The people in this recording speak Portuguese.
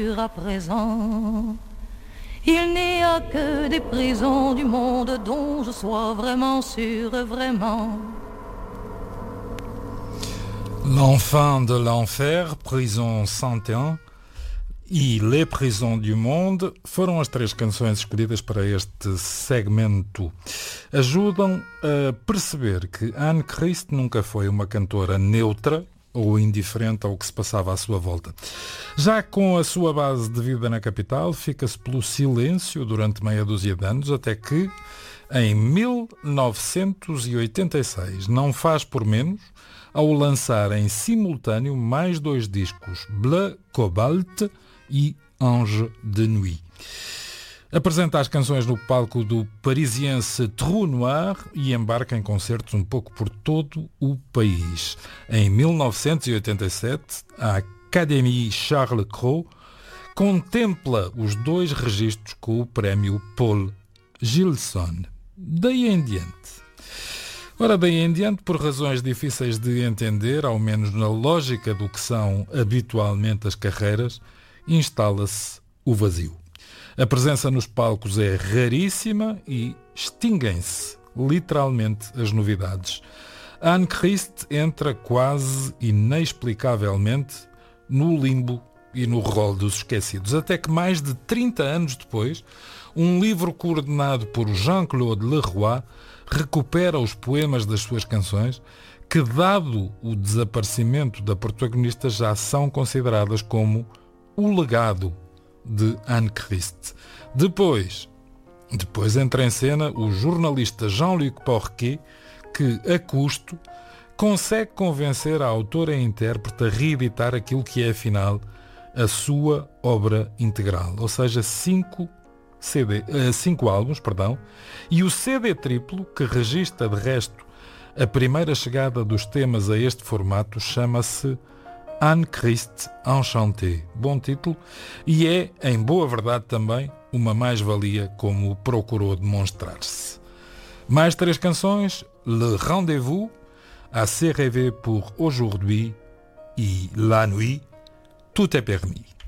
À présent, il n'y a que des prisons du monde dont je sois vraiment sûr, vraiment. L'enfant de l'enfer, Prison 101 e Les Prisons du Monde foram as três canções escolhidas para este segmento. Ajudam a perceber que Anne Christ nunca foi uma cantora neutra ou indiferente ao que se passava à sua volta. Já com a sua base de vida na capital, fica-se pelo silêncio durante meia dúzia de anos, até que, em 1986, não faz por menos, ao lançar em simultâneo mais dois discos, Bleu Cobalt e Ange de Nuit. Apresenta as canções no palco do parisiense Trou Noir e embarca em concertos um pouco por todo o país. Em 1987, a Académie Charles Cros contempla os dois registros com o prémio Paul Gilson. Daí em diante. Ora, daí em diante, por razões difíceis de entender, ao menos na lógica do que são habitualmente as carreiras, instala-se o vazio. A presença nos palcos é raríssima e extinguem-se, literalmente, as novidades. Anne Christ entra quase inexplicavelmente no limbo e no rol dos esquecidos, até que mais de 30 anos depois, um livro coordenado por Jean-Claude Leroy recupera os poemas das suas canções, que, dado o desaparecimento da protagonista, já são consideradas como o legado de Anne Christ. Depois entra em cena o jornalista Jean-Luc Porquet, que, a custo, consegue convencer a autora e a intérprete a reeditar aquilo que é, afinal, a sua obra integral, ou seja, 5 álbuns, e o CD triplo, que registra, de resto, a primeira chegada dos temas a este formato, chama-se Anne Christ Enchantée. Bom título, e é, em boa verdade também, uma mais-valia como procurou demonstrar-se. Mais três canções, Le Rendez-vous, Assez rêvé pour aujourd'hui e La nuit, tout est permis.